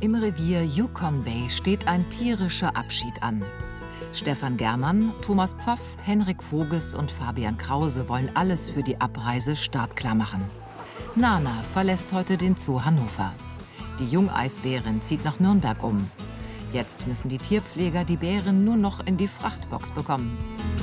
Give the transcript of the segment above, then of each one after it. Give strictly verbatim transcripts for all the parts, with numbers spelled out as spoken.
Im Revier Yukon Bay steht ein tierischer Abschied an. Stefan Germann, Thomas Pfaff, Henrik Voges und Fabian Krause wollen alles für die Abreise startklar machen. Nana verlässt heute den Zoo Hannover. Die Jungeisbärin zieht nach Nürnberg um. Jetzt müssen die Tierpfleger die Bären nur noch in die Frachtbox bekommen.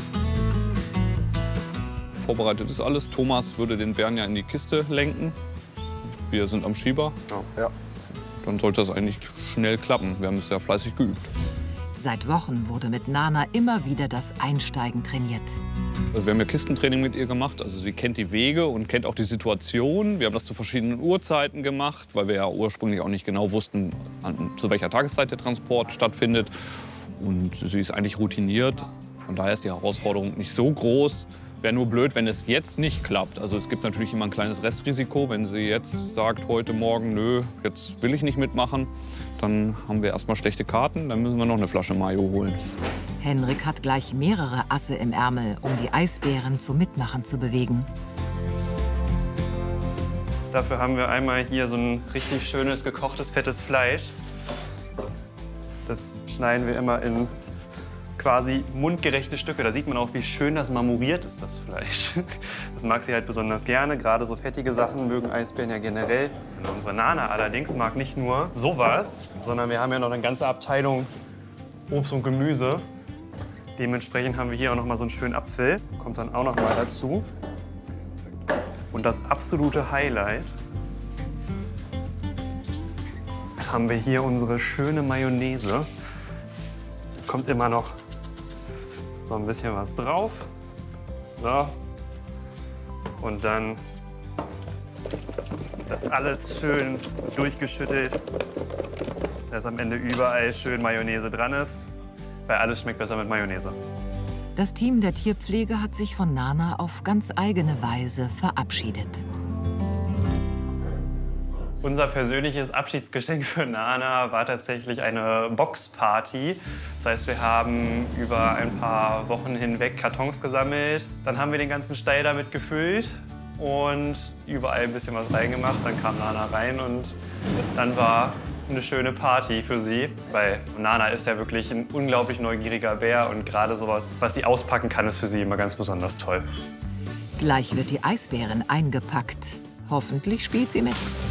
Vorbereitet ist alles. Thomas würde den Bären ja in die Kiste lenken. Wir sind am Schieber. Ja. Dann sollte das eigentlich schnell klappen. Wir haben es ja fleißig geübt. Seit Wochen wurde mit Nana immer wieder das Einsteigen trainiert. Also wir haben ja Kistentraining mit ihr gemacht. Also sie kennt die Wege und kennt auch die Situation. Wir haben das zu verschiedenen Uhrzeiten gemacht, weil wir ja ursprünglich auch nicht genau wussten, an, zu welcher Tageszeit der Transport stattfindet. Und sie ist eigentlich routiniert. Von daher ist die Herausforderung nicht so groß. Wäre nur blöd, wenn es jetzt nicht klappt. Also es gibt natürlich immer ein kleines Restrisiko. Wenn sie jetzt sagt, heute Morgen, nö, jetzt will ich nicht mitmachen, dann haben wir erstmal schlechte Karten. Dann müssen wir noch eine Flasche Mayo holen. Henrik hat gleich mehrere Asse im Ärmel, um die Eisbären zum Mitmachen zu bewegen. Dafür haben wir einmal hier so ein richtig schönes, gekochtes, fettes Fleisch. Das schneiden wir immer in quasi mundgerechte Stücke. Da sieht man auch, wie schön das marmoriert ist, das Fleisch. Das mag sie halt besonders gerne. Gerade so fettige Sachen mögen Eisbären ja generell. Und unsere Nana allerdings mag nicht nur sowas, sondern wir haben ja noch eine ganze Abteilung Obst und Gemüse. Dementsprechend haben wir hier auch noch mal so einen schönen Apfel. Kommt dann auch noch mal dazu. Und das absolute Highlight haben wir hier unsere schöne Mayonnaise. Kommt immer noch so ein bisschen was drauf. So. Und dann das alles schön durchgeschüttelt, dass am Ende überall schön Mayonnaise dran ist. Weil alles schmeckt besser mit Mayonnaise. Das Team der Tierpflege hat sich von Nana auf ganz eigene Weise verabschiedet. Unser persönliches Abschiedsgeschenk für Nana war tatsächlich eine Boxparty. Das heißt, wir haben über ein paar Wochen hinweg Kartons gesammelt. Dann haben wir den ganzen Stall damit gefüllt und überall ein bisschen was reingemacht. Dann kam Nana rein und dann war eine schöne Party für sie. Weil Nana ist ja wirklich ein unglaublich neugieriger Bär und gerade sowas, was sie auspacken kann, ist für sie immer ganz besonders toll. Gleich wird die Eisbärin eingepackt. Hoffentlich spielt sie mit.